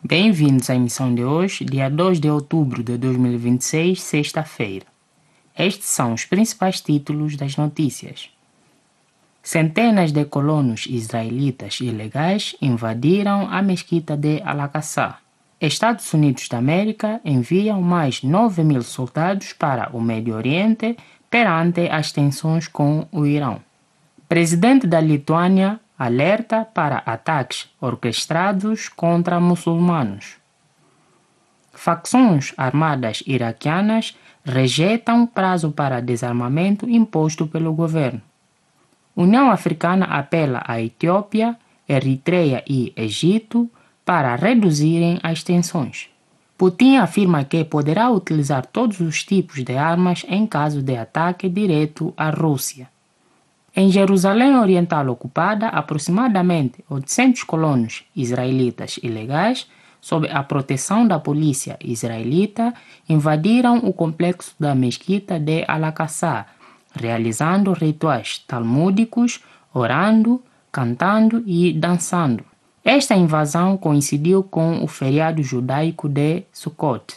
Bem-vindos à emissão de hoje, dia 2 de outubro de 2026, sexta-feira. Estes são os principais títulos das notícias. Centenas de colonos israelitas ilegais invadiram a mesquita de Al-Aqsa. Estados Unidos da América enviam mais 9.000 soldados para o Médio Oriente perante as tensões com o Irão. Presidente da Lituânia alerta para ataques orquestrados contra muçulmanos. Facções armadas iraquianas rejeitam prazo para desarmamento imposto pelo governo. União Africana apela à Etiópia, Eritreia e Egito para reduzirem as tensões. Putin afirma que poderá utilizar todos os tipos de armas em caso de ataque direto à Rússia. Em Jerusalém Oriental ocupada, aproximadamente 800 colonos israelitas ilegais, sob a proteção da polícia israelita, invadiram o complexo da mesquita de Al-Aqsa, realizando rituais talmúdicos, orando, cantando e dançando. Esta invasão coincidiu com o feriado judaico de Sukkot.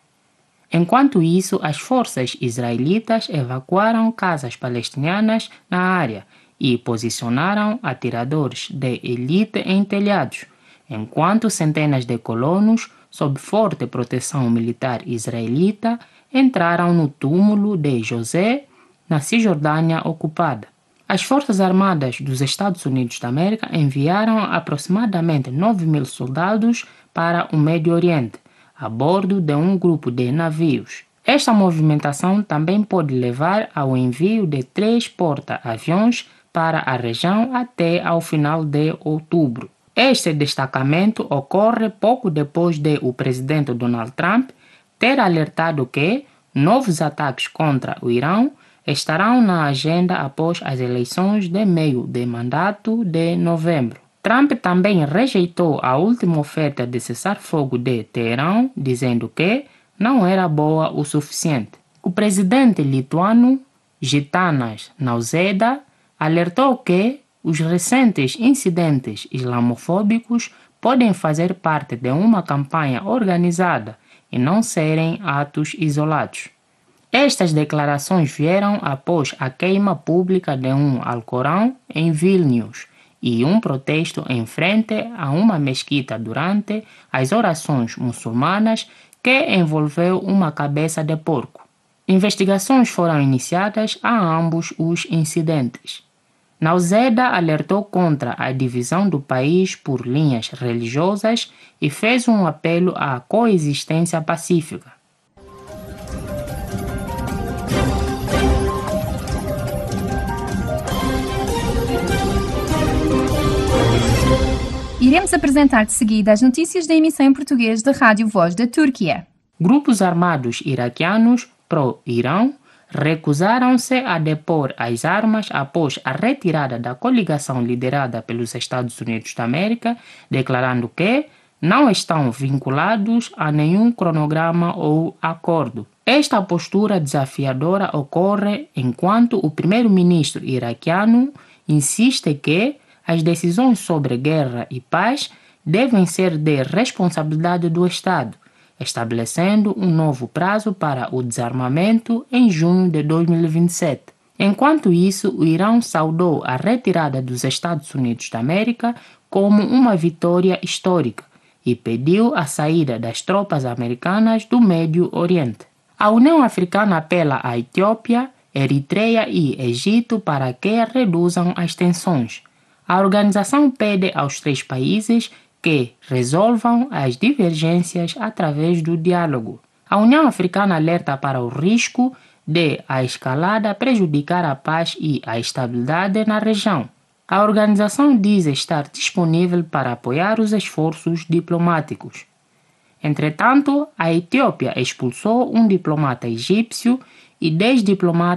Enquanto isso, as forças israelitas evacuaram casas palestinianas na área e posicionaram atiradores de elite em telhados, enquanto centenas de colonos, sob forte proteção militar israelita, entraram no túmulo de José, na Cisjordânia ocupada. As Forças Armadas dos Estados Unidos da América enviaram aproximadamente 9.000 soldados para o Médio Oriente, a bordo de um grupo de navios. Esta movimentação também pode levar ao envio de 3 porta-aviões para a região até ao final de outubro. Este destacamento ocorre pouco depois de o presidente Donald Trump ter alertado que novos ataques contra o Irão estarão na agenda após as eleições de meio de mandato de novembro. Trump também rejeitou a última oferta de cessar-fogo de Teherão, dizendo que não era boa o suficiente. O presidente lituano, Gitanas Nausėda, alertou que os recentes incidentes islamofóbicos podem fazer parte de uma campanha organizada e não serem atos isolados. Estas declarações vieram após a queima pública de um Alcorão em Vilnius e um protesto em frente a uma mesquita durante as orações muçulmanas que envolveu uma cabeça de porco. Investigações foram iniciadas a ambos os incidentes. Nausėda alertou contra a divisão do país por linhas religiosas e fez um apelo à coexistência pacífica. Iremos apresentar de seguida as notícias da emissão em português da Rádio Voz da Turquia. Grupos armados iraquianos pró-Irão recusaram-se a depor as armas após a retirada da coligação liderada pelos Estados Unidos da América, declarando que não estão vinculados a nenhum cronograma ou acordo. Esta postura desafiadora ocorre enquanto o primeiro-ministro iraquiano insiste que as decisões sobre guerra e paz devem ser de responsabilidade do Estado, estabelecendo um novo prazo para o desarmamento em junho de 2027. Enquanto isso, o Irão saudou a retirada dos Estados Unidos da América como uma vitória histórica e pediu a saída das tropas americanas do Médio Oriente. A União Africana apela à Etiópia, Eritreia e Egito para que reduzam as tensões. A organização pede aos 3 países que resolvam as divergências através do diálogo. A União Africana alerta para o risco de a escalada prejudicar a paz e a estabilidade na região. A organização diz estar disponível para apoiar os esforços diplomáticos. Entretanto, a Etiópia expulsou um diplomata egípcio e 10 diplomatas